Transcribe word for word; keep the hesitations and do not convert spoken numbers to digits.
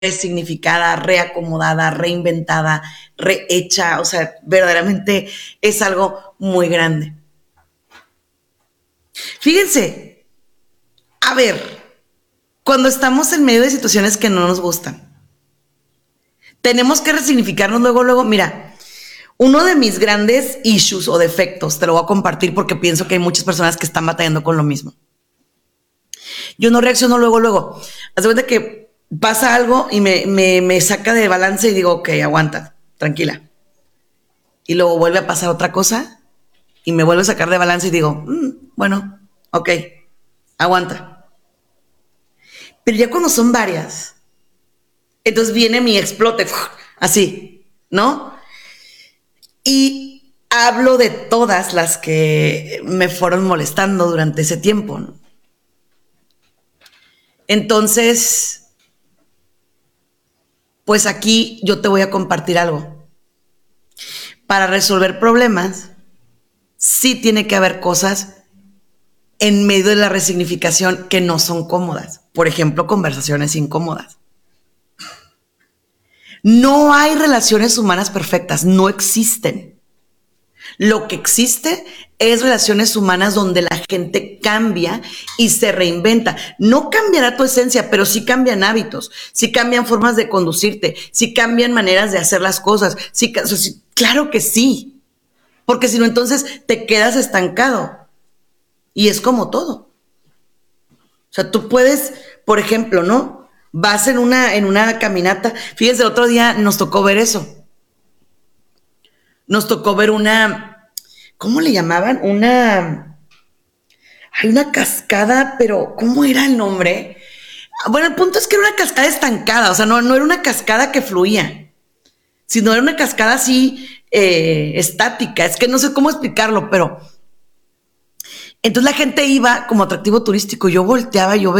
resignificada, reacomodada, reinventada, rehecha, o sea, verdaderamente es algo muy grande. Fíjense, a ver, cuando estamos en medio de situaciones que no nos gustan, tenemos que resignificarnos luego, luego, mira, uno de mis grandes issues o defectos, te lo voy a compartir porque pienso que hay muchas personas que están batallando con lo mismo. Yo no reacciono luego, luego. Haz de cuenta que pasa algo y me, me, me saca de balance y digo, ok, aguanta, tranquila. Y luego vuelve a pasar otra cosa y me vuelve a sacar de balance y digo, mm, bueno, ok, aguanta. Pero ya cuando son varias, entonces viene mi explote, así, ¿no? Y hablo de todas las que me fueron molestando durante ese tiempo, ¿no? Entonces, pues aquí yo te voy a compartir algo. Para resolver problemas, sí tiene que haber cosas en medio de la resignificación que no son cómodas. Por ejemplo, conversaciones incómodas. No hay relaciones humanas perfectas, no existen. Lo que existe es relaciones humanas donde la gente cambia y se reinventa. No cambiará tu esencia, pero sí cambian hábitos, sí cambian formas de conducirte, sí cambian maneras de hacer las cosas. Sí, o sea, sí, claro que sí, porque si no, entonces te quedas estancado. Y es como todo. O sea, tú puedes, por ejemplo, ¿no? Vas en una, en una caminata. Fíjense, el otro día nos tocó ver eso. Nos tocó ver una, ¿cómo le llamaban? Una, hay una cascada, pero ¿cómo era el nombre? Bueno, el punto es que era una cascada estancada, o sea, no, no era una cascada que fluía, sino era una cascada así eh, estática. Es que no sé cómo explicarlo, pero entonces la gente iba como atractivo turístico. Yo volteaba, yo veía